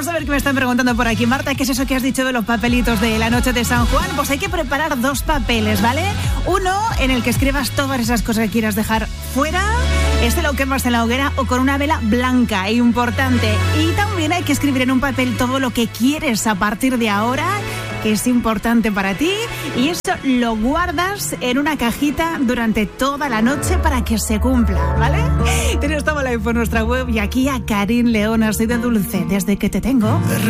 Vamos a ver qué me están preguntando por aquí. Marta, ¿qué es eso que has dicho de los papelitos de la noche de San Juan? Pues hay que preparar 2 papeles, ¿vale? Uno en el que escribas todas esas cosas que quieras dejar fuera. Lo quemas en la hoguera o con una vela blanca, importante. Y también hay que escribir en un papel todo lo que quieres a partir de ahora, que es importante para ti, y eso lo guardas en una cajita durante toda la noche para que se cumpla, ¿vale? Tienes toda la info en nuestra web y aquí a Karin León, así de dulce, desde que te tengo.